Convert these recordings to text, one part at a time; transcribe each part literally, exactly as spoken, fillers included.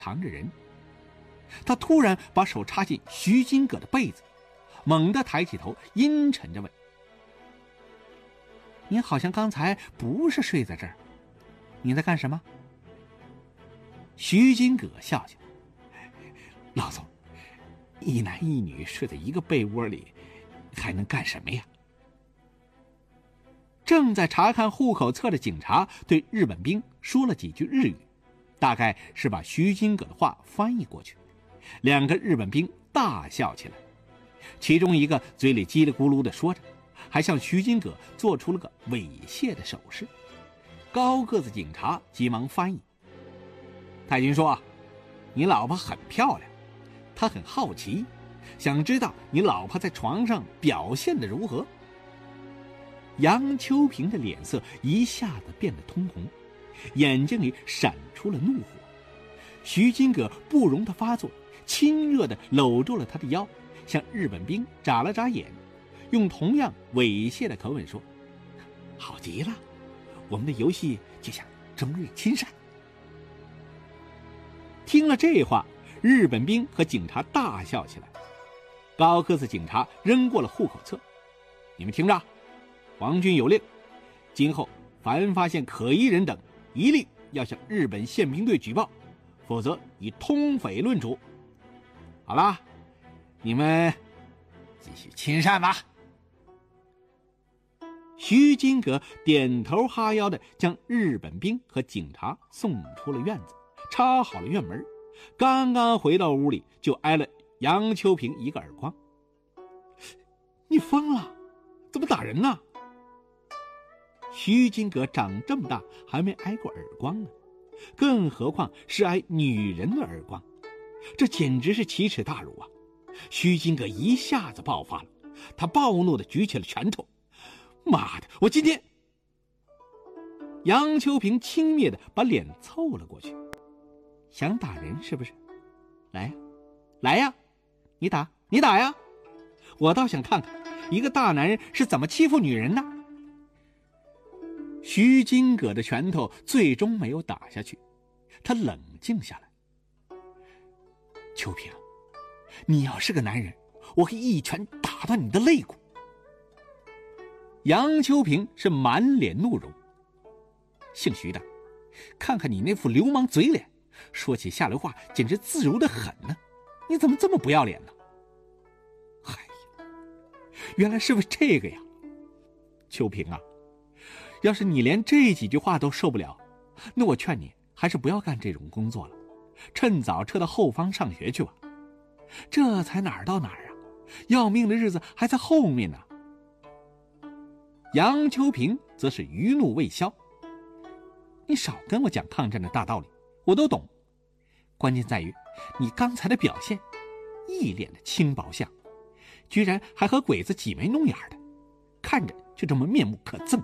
藏着人。他突然把手插进徐金葛的被子，猛地抬起头，阴沉着问：“你好像刚才不是睡在这儿，你在干什么？”徐金葛笑笑：“老总，一男一女睡在一个被窝里，还能干什么呀？”正在查看户口册的警察对日本兵说了几句日语，大概是把徐金葛的话翻译过去。两个日本兵大笑起来，其中一个嘴里叽里咕噜地说着，还向徐金葛做出了个猥亵的手势。高个子警察急忙翻译：“太君说，你老婆很漂亮，他很好奇，想知道你老婆在床上表现得如何。”杨秋平的脸色一下子变得通红，眼睛里闪出了怒火。徐金葛不容他发作，亲热地搂住了他的腰，向日本兵眨了眨眼，用同样猥亵的口吻说：“好极了，我们的游戏就像中日亲善。”听了这话，日本兵和警察大笑起来。高个子警察扔过了户口册：“你们听着，皇军有令，今后凡发现可疑人等，一律要向日本宪兵队举报，否则以通匪论处。好啦，你们继续亲善吧。”徐金葛点头哈腰地将日本兵和警察送出了院子，插好了院门，刚刚回到屋里，就挨了杨秋平一个耳光。“你疯了？怎么打人呢？”徐金葛长这么大还没挨过耳光呢，更何况是挨女人的耳光，这简直是奇耻大辱啊！徐金葛一下子爆发了，他暴怒地举起了拳头：“妈的，我今天……”杨秋平轻蔑地把脸凑了过去：“想打人是不是？来呀，来呀，你打，你打呀！我倒想看看一个大男人是怎么欺负女人的。”徐金葛的拳头最终没有打下去，他冷静下来：“秋平，你要是个男人，我可以一拳打断你的肋骨。”杨秋平是满脸怒容：“姓徐的，看看你那副流氓嘴脸，说起下流话简直自如得很呢，你怎么这么不要脸呢？”“哎呀，原来是为这个呀！秋平啊，要是你连这几句话都受不了，那我劝你还是不要干这种工作了，趁早撤到后方上学去吧。这才哪儿到哪儿啊，要命的日子还在后面呢。”杨秋平则是余怒未消：“你少跟我讲抗战的大道理，我都懂。关键在于你刚才的表现，一脸的轻薄相，居然还和鬼子挤眉弄眼的，看着就这么面目可憎。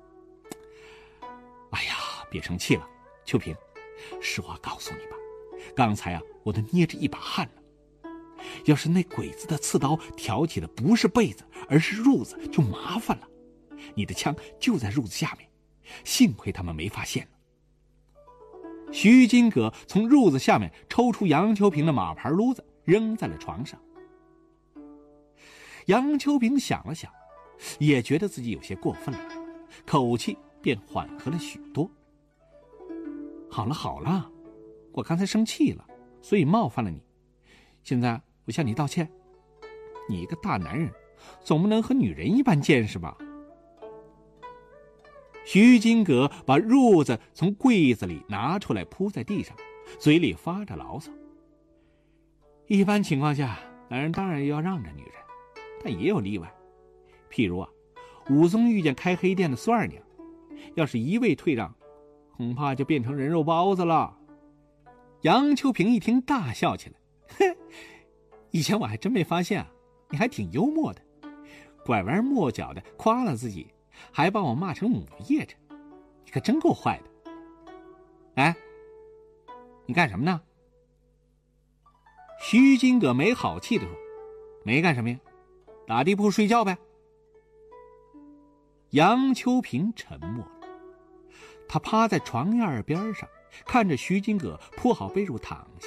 哎呀，别生气了，秋平，实话告诉你吧，刚才啊，我都捏着一把汗呢。要是那鬼子的刺刀挑起的不是被子，而是褥子，就麻烦了。你的枪就在褥子下面，幸亏他们没发现呢。”徐金葛从褥子下面抽出杨秋平的马牌撸子，扔在了床上。杨秋平想了想，也觉得自己有些过分了，口气便缓和了许多。“好了好了，我刚才生气了，所以冒犯了你，现在我向你道歉。你一个大男人，总不能和女人一般见识吧？”徐金葛把褥子从柜子里拿出来铺在地上，嘴里发着牢骚：“一般情况下，男人当然要让着女人，但也有例外。譬如啊，武松遇见开黑店的苏二娘，要是一味退让，恐怕就变成人肉包子了。”杨秋平一听大笑起来：“嘿，以前我还真没发现啊，你还挺幽默的，拐弯抹角的夸了自己，还把我骂成母夜叉，你可真够坏的。哎，你干什么呢？”徐金葛没好气地说：“没干什么呀，打地铺睡觉呗。”杨秋平沉默了，他趴在床沿边上， 看着徐金葛铺好被褥躺下，